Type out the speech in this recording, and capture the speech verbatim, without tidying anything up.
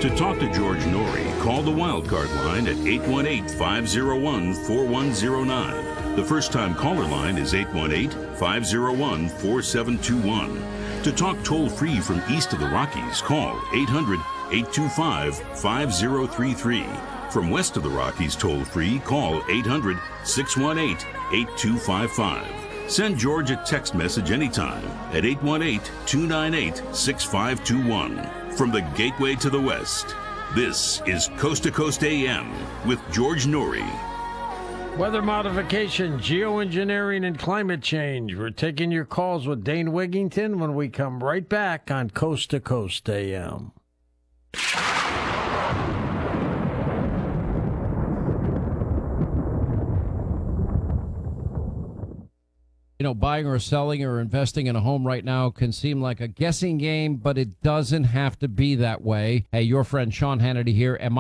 To talk to George Norrie, call the Wildcard line at eight one eight, five oh one, four one oh nine. The first-time caller line is eight one eight, five oh one, four seven two one. To talk toll-free from east of the Rockies, call eight hundred, eight two five, five oh three three. From west of the Rockies toll-free, call eight hundred, six one eight, eight two five five. Send George a text message anytime at eight one eight, two nine eight, six five two one. From the gateway to the west, this is Coast to Coast A M with George Norrie. Weather modification, geoengineering, and climate change. We're taking your calls with Dane Wigington when we come right back on Coast to Coast A M. You know, buying or selling or investing in a home right now can seem like a guessing game, but it doesn't have to be that way. Hey, your friend Sean Hannity here, and my